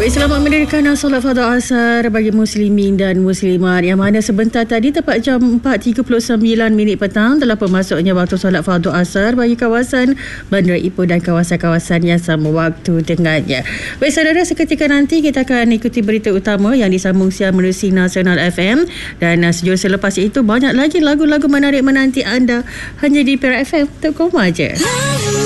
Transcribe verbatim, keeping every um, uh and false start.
Baik, selamat mendirikan solat fardu asar bagi muslimin dan muslimat, yang mana sebentar tadi tepat jam empat tiga puluh sembilan minit petang telah pemasuknya waktu solat fardu asar bagi kawasan Bandar Ipoh dan kawasan-kawasan yang sama waktu dengannya. Baik saudara, seketika nanti kita akan ikuti berita utama yang disambung siar menerusi Nasional F M, dan uh, sejurus selepas itu banyak lagi lagu-lagu menarik menanti anda hanya di Perak F M. Untuk koma je.